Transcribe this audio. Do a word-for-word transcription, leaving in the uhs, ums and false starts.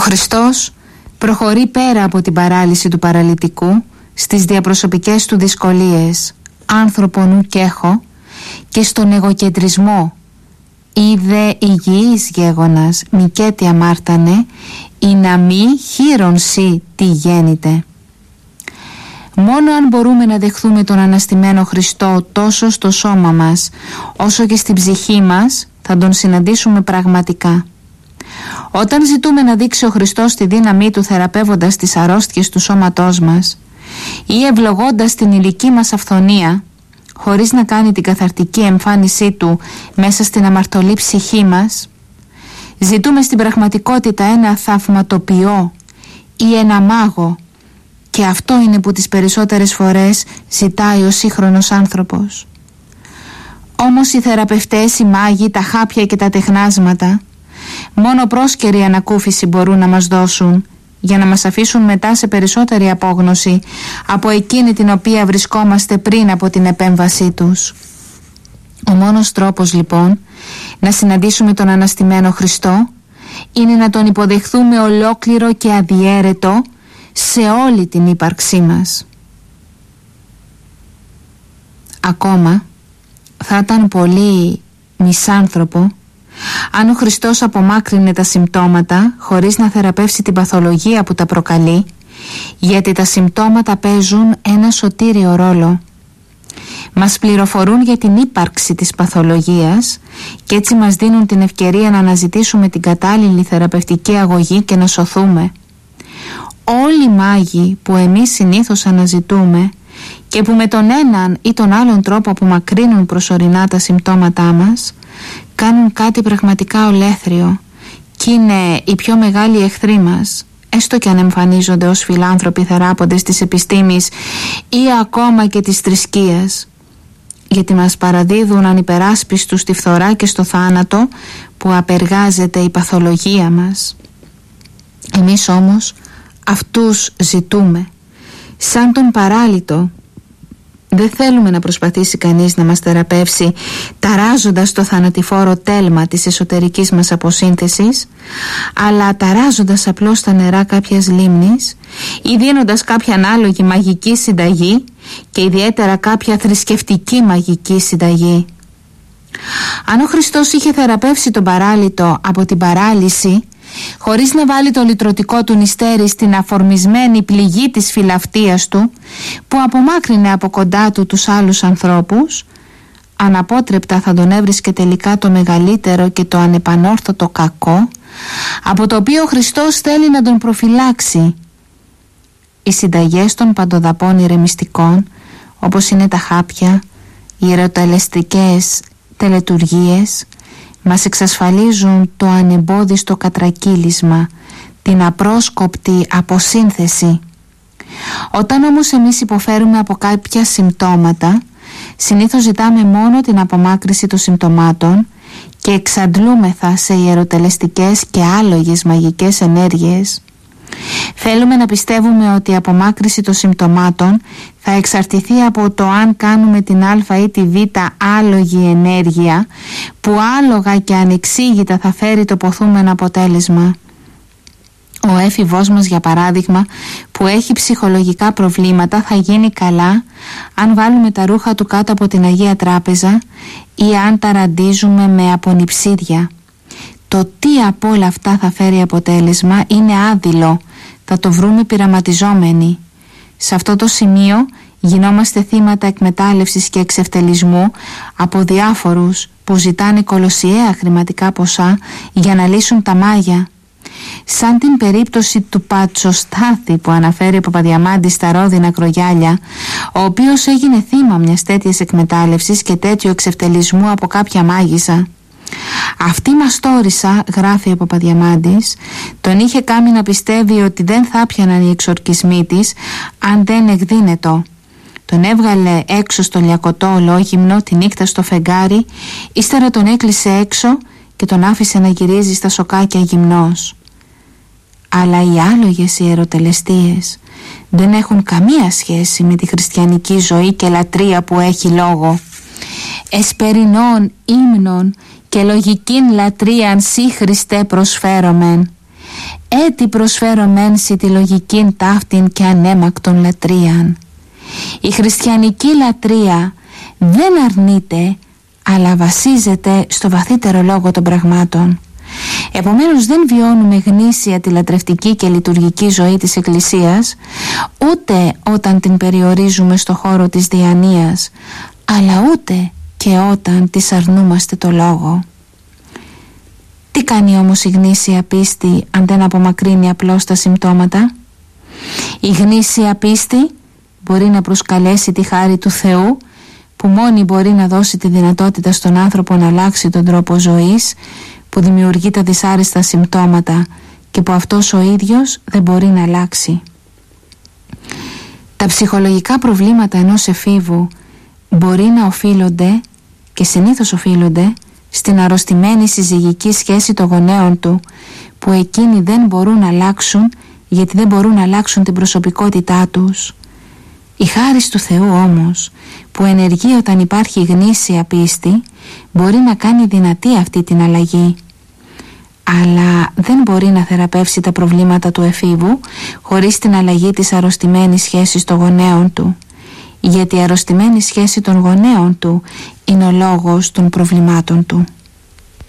Χριστός προχωρεί πέρα από την παράλυση του παραλυτικού στις διαπροσωπικές του δυσκολίες, άνθρωπο νου κι έχω, και στον εγωκεντρισμό. Είδε υγιής γέγονας, νικέτη αμάρτανε, ή να μη χείρον σύ τι γέννητε. Μόνο αν μπορούμε να δεχθούμε τον αναστημένο Χριστό τόσο στο σώμα μας όσο και στην ψυχή μας, θα τον συναντήσουμε πραγματικά. Όταν ζητούμε να δείξει ο Χριστός τη δύναμή του θεραπεύοντας τις αρρώστιες του σώματός μας ή ευλογώντας την ηλική μας αυθονία, χωρίς να κάνει την καθαρτική εμφάνισή του μέσα στην αμαρτωλή ψυχή μας, ζητούμε στην πραγματικότητα ένα θαυματοποιό ή ένα μάγο, και αυτό είναι που τις περισσότερες φορές ζητάει ο σύγχρονος άνθρωπος. Όμως οι θεραπευτές, οι μάγοι, τα χάπια και τα τεχνάσματα μόνο πρόσκαιρη ανακούφιση μπορούν να μας δώσουν, για να μας αφήσουν μετά σε περισσότερη απόγνωση από εκείνη την οποία βρισκόμαστε πριν από την επέμβασή τους. Ο μόνος τρόπος λοιπόν να συναντήσουμε τον αναστημένο Χριστό είναι να τον υποδεχθούμε ολόκληρο και αδιέρετο σε όλη την ύπαρξή μας. Ακόμα θα ήταν πολύ μισάνθρωπο αν ο Χριστός απομάκρυνε τα συμπτώματα χωρίς να θεραπεύσει την παθολογία που τα προκαλεί, γιατί τα συμπτώματα παίζουν ένα σωτήριο ρόλο. Μας πληροφορούν για την ύπαρξη της παθολογίας και έτσι μας δίνουν την ευκαιρία να αναζητήσουμε την κατάλληλη θεραπευτική αγωγή και να σωθούμε. Όλοι οι μάγοι που εμείς συνήθως αναζητούμε και που με τον έναν ή τον άλλον τρόπο απομακρύνουν προσωρινά τα συμπτώματά μας, κάνουν κάτι πραγματικά ολέθριο και είναι οι πιο μεγάλοι εχθροί μας, έστω και αν εμφανίζονται ως φιλάνθρωποι θεράποντες της επιστήμης ή ακόμα και της θρησκείας, γιατί μας παραδίδουν ανυπεράσπιστους στη φθορά και στο θάνατο που απεργάζεται η παθολογία μας. Εμείς όμως αυτούς ζητούμε, σαν τον παράλυτο. Δεν θέλουμε να προσπαθήσει κανείς να μας θεραπεύσει ταράζοντας το θανατηφόρο τέλμα της εσωτερικής μας αποσύνθεσης, αλλά ταράζοντας απλώς τα νερά κάποιας λίμνης ή δίνοντας κάποια ανάλογη μαγική συνταγή και ιδιαίτερα κάποια θρησκευτική μαγική συνταγή. Αν ο Χριστός είχε θεραπεύσει τον παράλυτο από την παράλυση, χωρίς να βάλει το λυτρωτικό του νηστέρι στην αφορμισμένη πληγή της φιλαυτίας του που απομάκρυνε από κοντά του τους άλλους ανθρώπους, αναπότρεπτα θα τον έβρισκε τελικά το μεγαλύτερο και το ανεπανόρθωτο κακό, από το οποίο ο Χριστός θέλει να τον προφυλάξει. Οι συνταγές των παντοδαπών ηρεμιστικών, όπως είναι τα χάπια, οι ερωτελεστικές τελετουργίες, μας εξασφαλίζουν το ανεμπόδιστο κατρακύλισμα, την απρόσκοπτη αποσύνθεση. Όταν όμως εμείς υποφέρουμε από κάποια συμπτώματα, συνήθως ζητάμε μόνο την απομάκρυση των συμπτωμάτων και εξαντλούμεθα σε ιεροτελεστικές και άλογες μαγικές ενέργειες. Θέλουμε να πιστεύουμε ότι η απομάκρυση των συμπτωμάτων θα εξαρτηθεί από το αν κάνουμε την α ή τη β άλογη ενέργεια που άλογα και ανεξήγητα θα φέρει το ποθούμενο αποτέλεσμα. Ο έφηβός μας, για παράδειγμα, που έχει ψυχολογικά προβλήματα, θα γίνει καλά αν βάλουμε τα ρούχα του κάτω από την Αγία Τράπεζα ή αν τα ραντίζουμε με απονυψίδια. Το τι από όλα αυτά θα φέρει αποτέλεσμα είναι άδειλο, θα το βρούμε πειραματιζόμενοι. Σε αυτό το σημείο γινόμαστε θύματα εκμετάλλευσης και εξευτελισμού από διάφορους που ζητάνε κολοσιαία χρηματικά ποσά για να λύσουν τα μάγια. Σαν την περίπτωση του Πατσοστάθη που αναφέρει ο Παπαδιαμάντης στα ρόδινα κρογιάλια, ο οποίος έγινε θύμα μιας τέτοιας εκμετάλλευσης και τέτοιου εξευτελισμού από κάποια μάγισσα. Αυτή η μαστόρισα, γράφει ο Παπαδιαμάντης, τον είχε κάνει να πιστεύει ότι δεν θα πιαναν οι εξορκισμοί της αν δεν εκδίνετο. Τον έβγαλε έξω στο λιακωτό ολόγυμνο τη νύχτα στο φεγγάρι, ύστερα τον έκλεισε έξω και τον άφησε να γυρίζει στα σοκάκια γυμνός. Αλλά οι άλογες ιεροτελεστίες δεν έχουν καμία σχέση με τη χριστιανική ζωή και λατρεία που έχει λόγο. Εσπερινών ύμνων και λογικήν λατρείαν σύ Χριστέ προσφέρομεν. έτι προσφέρω μένση τη λογικήν ταύτην και ανέμακτον λατρείαν. Η χριστιανική λατρεία δεν αρνείται, αλλά βασίζεται στο βαθύτερο λόγο των πραγμάτων. Επομένως δεν βιώνουμε γνήσια τη λατρευτική και λειτουργική ζωή της Εκκλησίας, ούτε όταν την περιορίζουμε στο χώρο της διανοίας, αλλά ούτε και όταν της αρνούμαστε το λόγο. Τι κάνει όμως η γνήσια πίστη αν δεν απομακρύνει απλώς τα συμπτώματα? Η γνήσια πίστη μπορεί να προσκαλέσει τη χάρη του Θεού, που μόνη μπορεί να δώσει τη δυνατότητα στον άνθρωπο να αλλάξει τον τρόπο ζωής που δημιουργεί τα δυσάρεστα συμπτώματα και που αυτός ο ίδιος δεν μπορεί να αλλάξει. Τα ψυχολογικά προβλήματα ενός εφήβου μπορεί να οφείλονται, και συνήθως οφείλονται, στην αρρωστημένη συζυγική σχέση των γονέων του, που εκείνοι δεν μπορούν να αλλάξουν γιατί δεν μπορούν να αλλάξουν την προσωπικότητά τους. Η χάρις του Θεού όμως, που ενεργεί όταν υπάρχει γνήσια πίστη, μπορεί να κάνει δυνατή αυτή την αλλαγή. Αλλά δεν μπορεί να θεραπεύσει τα προβλήματα του εφήβου χωρίς την αλλαγή της αρρωστημένης σχέσης των γονέων του, γιατί η αρρωστημένη σχέση των γονέων του είναι ο λόγος των προβλημάτων του.